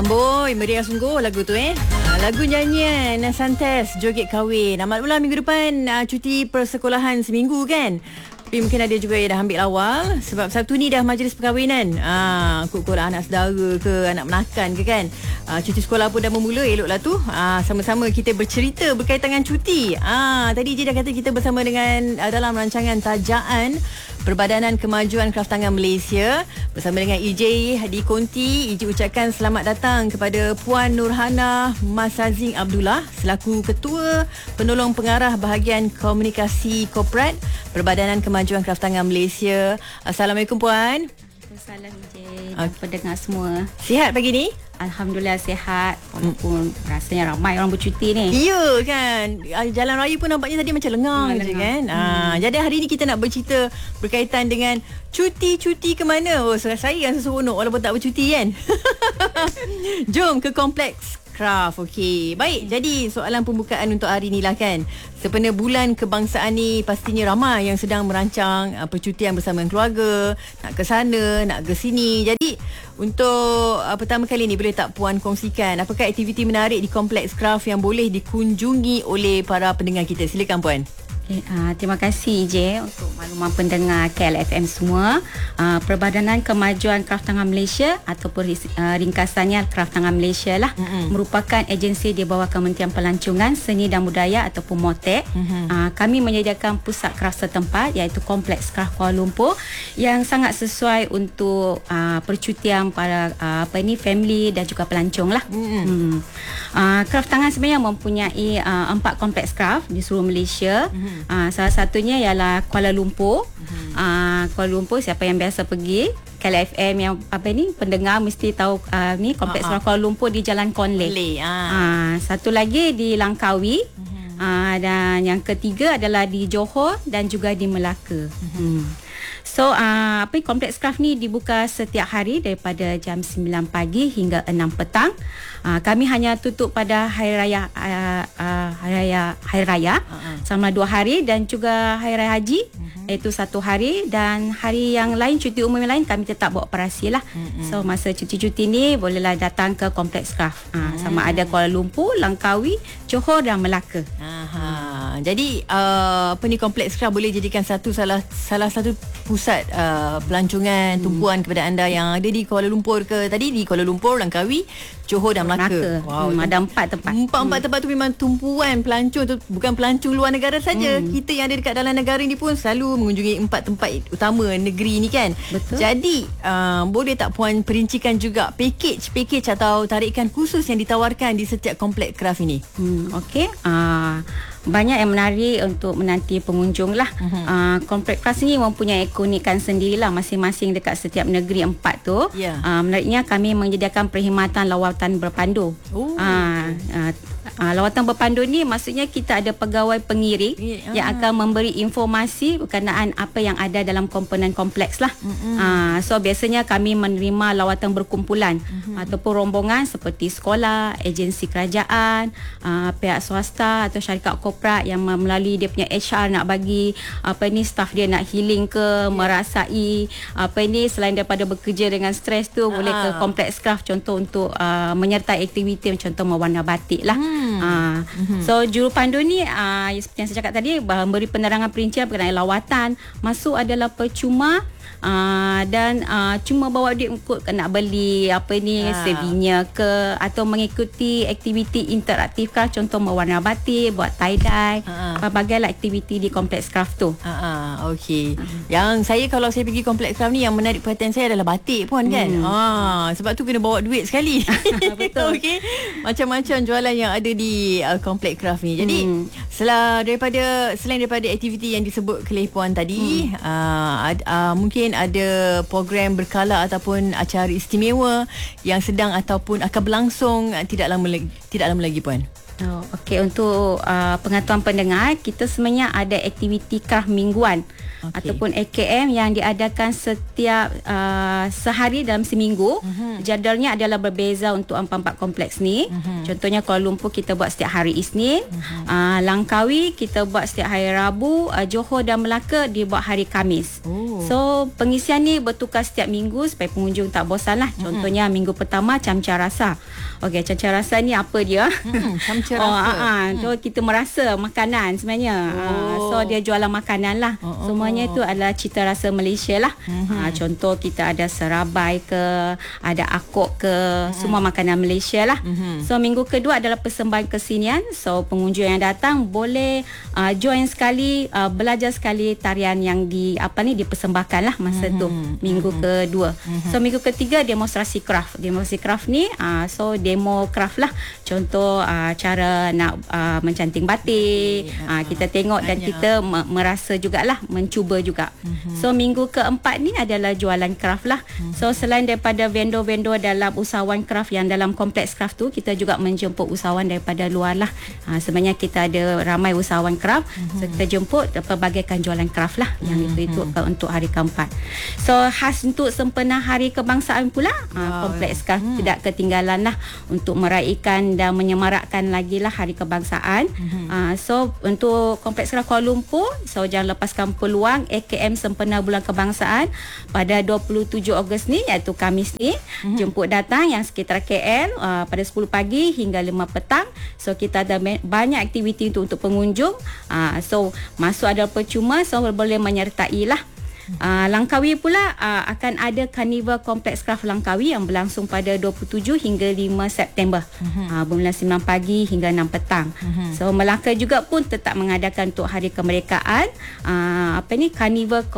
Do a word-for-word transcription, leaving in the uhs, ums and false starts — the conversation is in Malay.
Amboi, meriah sungguh lagu tu eh. Lagu nyanyian Santes Joget Kahwin. Amat pula minggu depan uh, cuti persekolahan seminggu kan. Tapi mungkin ada juga yang dah ambil awal. Sebab Sabtu ni dah majlis perkahwinan. Ah, Kut-kut anak saudara ke, anak menakan ke kan. Ah, cuti sekolah pun dah memula, eloklah tu. Ah, sama-sama kita bercerita berkaitan dengan cuti. Ah, tadi je dah kata kita bersama dengan uh, dalam rancangan Tajaan Perbadanan Kemajuan Kraftangan Malaysia bersama dengan E J di Konti. E J ucapkan selamat datang kepada Puan Nurhana Masazing Abdullah selaku Ketua Penolong Pengarah Bahagian Komunikasi Korporat Perbadanan Kemajuan Kraftangan Malaysia. Assalamualaikum Puan. Assalamualaikum E J dan okay. pendengar semua. Sihat pagi ni? Alhamdulillah sihat walaupun hmm. rasanya ramai orang bercuti ni. Ya kan. Jalan raya pun nampaknya tadi macam lengang hmm, je kan. Hmm. Ha, jadi hari ni kita nak bercerita berkaitan dengan cuti-cuti ke mana. Oh, saya yang seseronok walaupun tak bercuti kan. Jom ke kompleks Kraft. Okey. Baik, jadi soalan pembukaan untuk hari ni lah kan. Sempena bulan kebangsaan ni pastinya ramai yang sedang merancang uh, percutian bersama keluarga, nak ke sana, nak ke sini. Jadi untuk uh, pertama kali ni boleh tak Puan kongsikan apakah aktiviti menarik di kompleks Kraft yang boleh dikunjungi oleh para pendengar kita? Silakan Puan. Okay, uh, terima kasih J untuk makluman pendengar K L F M semua. Uh, Perbadanan Kemajuan Kraftangan Malaysia ataupun uh, ringkasannya Kraftangan Malaysia lah, mm-hmm. merupakan agensi di bawah Kementerian Pelancongan Seni dan Budaya ataupun MOTEK. Mm-hmm. Uh, kami menyediakan pusat kraft setempat iaitu Kompleks Kraft Kuala Lumpur yang sangat sesuai untuk uh, percutian para uh, apa ni family dan juga pelancong lah. Mm-hmm. Hmm. Uh, Kraftangan sebenarnya mempunyai uh, empat kompleks kraft di seluruh Malaysia. Mm-hmm. Uh, salah satunya ialah Kuala Lumpur. Uh-huh. Uh, Kuala Lumpur, siapa yang biasa pergi K L F M yang apa ni pendengar mesti tahu uh, ni kompleks uh-huh. Kuala Lumpur di Jalan Konleh. Uh. Uh, satu lagi di Langkawi. Uh-huh. Uh, dan yang ketiga adalah di Johor dan juga di Melaka. Uh-huh. Hmm. So uh, apa kompleks kraft ni dibuka setiap hari daripada jam sembilan pagi hingga enam petang. Uh, kami hanya tutup pada hari raya uh, uh, hari raya hari raya uh-huh. selama dua hari dan juga hari raya haji uh-huh. iaitu satu hari, dan hari yang lain cuti umum yang lain kami tetap buat operasi lah. Uh-huh. So masa cuti-cuti ni bolehlah datang ke kompleks kraft. Uh, uh-huh. Sama ada Kuala Lumpur, Langkawi, Johor dan Melaka. Uh-huh. Jadi uh, apa ni kompleks kraft boleh jadikan satu salah salah satu pusat uh, pelancongan hmm. tumpuan kepada anda yang ada di Kuala Lumpur ke tadi di Kuala Lumpur, Langkawi, Johor dan Melaka. Wow, hmm, ada empat tempat. Empat-empat hmm. tempat tu memang tumpuan pelancong tu, bukan pelancong luar negara saja. Hmm. Kita yang ada dekat dalam negara ni pun selalu mengunjungi empat tempat utama negeri ni kan. Betul. Jadi uh, boleh tak Puan perincikan juga package-package atau tarikan khusus yang ditawarkan di setiap kompleks kraft ini? Hmm, okey. Uh, banyak yang menarik untuk menanti pengunjung lah. Uh-huh. Uh, kompleks kraft ni mempunyai keunikan sendirilah masing-masing dekat setiap negeri empat tu. Yeah. Uh, menariknya kami menyediakan perkhidmatan lawatan berpandu. Oh. Uh, uh, uh, lawatan berpandu ni maksudnya kita ada pegawai pengiring yeah. yang akan memberi informasi berkenaan apa yang ada dalam komponen kompleks lah. Uh-huh. Uh, so biasanya kami menerima lawatan berkumpulan uh-huh. ataupun rombongan seperti sekolah, agensi kerajaan, uh, pihak swasta atau syarikat korporat yang melalui dia punya H R nak bagi apa ni staff dia nak healing ke, merasai apa ni selain daripada bekerja dengan stres tu, uh-huh. boleh ke kompleks kraft contoh untuk uh, menyertai aktiviti contoh mewarna batik lah. Hmm. Uh, uh-huh. So jurupandu ni uh, seperti yang saya cakap tadi memberi penerangan perincian berkenaan lawatan. Masuk adalah percuma. Uh, dan uh, cuma bawa duit untuk nak beli apa ni ha. C V-nya ke atau mengikuti aktiviti interaktif kah, contoh mewarna batik, buat tie-dye, ha. pelbagai lah aktiviti di kompleks kraft tu. Ha, okey. Ha. Yang saya kalau saya pergi kompleks kraft ni yang menarik perhatian saya adalah batik pun kan. Hmm. Ha, sebab tu kena bawa duit sekali. Betul. Okey. Macam-macam jualan yang ada di uh, kompleks kraft ni. Jadi hmm. selain daripada selain daripada aktiviti yang disebut oleh Puan tadi, hmm. uh, uh, mungkin ada program berkala ataupun acara istimewa yang sedang ataupun akan berlangsung tidak lama lagi, tidak lama lagi Puan. Oh, okey, untuk uh, pengetahuan pendengar, kita sebenarnya ada aktiviti craft mingguan okay. ataupun A K M yang diadakan setiap uh, sehari dalam seminggu. Uh-huh. Jadualnya adalah berbeza untuk empat-empat kompleks ni. Uh-huh. Contohnya Kuala Lumpur kita buat setiap hari Isnin, uh-huh. uh, Langkawi kita buat setiap hari Rabu, uh, Johor dan Melaka dia buat hari Khamis. Oh. So pengisian ni bertukar setiap minggu supaya pengunjung tak bosan lah. Uh-huh. Contohnya minggu pertama camcar rasa. Okey, camcar rasa ni apa dia? Hmm, camcar rasa. Oh, uh-uh. hmm. So kita merasa makanan sebenarnya. Oh. Uh, so dia jualan makanan lah. Oh, oh. Semuanya itu adalah cita rasa Malaysia lah. Uh-huh. Uh, contoh kita ada serabai ke, ada akok ke, uh-huh. semua makanan Malaysia lah. Uh-huh. So minggu kedua adalah persembahan kesenian. So pengunjung yang datang boleh uh, join sekali, uh, belajar sekali tarian yang di apa ni dipersembahkan lah masa uh-huh. tu minggu uh-huh. kedua. Uh-huh. So minggu ketiga demonstrasi craft. Demonstrasi craft ni uh, so demo craft lah. Contoh uh, cara nak uh, mencanting batik. Uh, kita tengok dan kita me- merasa jugalah, mencuba juga. Uh-huh. So minggu keempat ni adalah jualan craft lah. Uh-huh. So selain daripada vendor-vendor dalam usahawan craft yang dalam kompleks craft tu, kita juga menjemput usahawan daripada luar lah. Uh, sebenarnya kita ada ramai usahawan craft. Uh-huh. So kita jemput pelbagaikan jualan craft lah. Uh-huh. Yang itu itu uh, untuk hari keempat. So khas untuk sempena hari kebangsaan pula, uh, wow. kompleks craft uh-huh. tidak ketinggalan lah untuk meraihkan dan menyemarakkan lagi lah hari kebangsaan. Mm-hmm. Uh, so untuk Kompleks Craft Kuala Lumpur, so jangan lepaskan peluang A K M sempena bulan kebangsaan pada dua puluh tujuh Ogos ni, iaitu Khamis ni. Mm-hmm. Jemput datang yang sekitar K L uh, pada sepuluh pagi hingga lima petang. So kita ada banyak aktiviti untuk, untuk pengunjung. Uh, so masuk adalah percuma, so boleh menyertai lah. Uh, Langkawi pula uh, akan ada Karnival Kompleks Craft Langkawi yang berlangsung pada dua puluh tujuh hingga lima September. Uh-huh. Uh, bermula sembilan pagi hingga enam petang. Uh-huh. So Melaka juga pun tetap mengadakan untuk Hari Kemerdekaan uh, apa ni Karnival